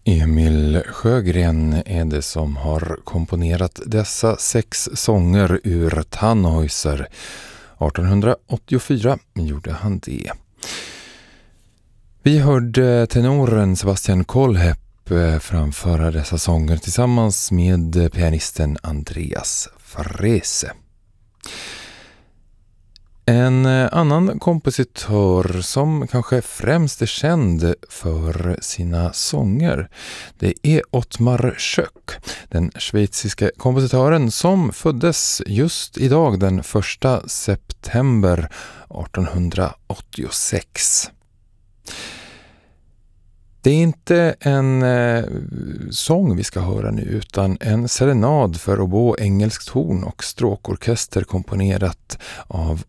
Emil Sjögren är det som har komponerat dessa 6 sånger ur Tannhäuser. 1884 gjorde han det. Vi hörde tenoren Sebastian Kohlhepp framföra dessa sånger tillsammans med pianisten Andreas Frese. En annan kompositör som kanske främst är känd för sina sånger, det är Ottmar Schoeck, den schweiziska kompositören som föddes just idag den 1 september 1886. Det är inte en sång vi ska höra nu utan en serenad för oboe, engelskt horn och stråkorkester komponerat av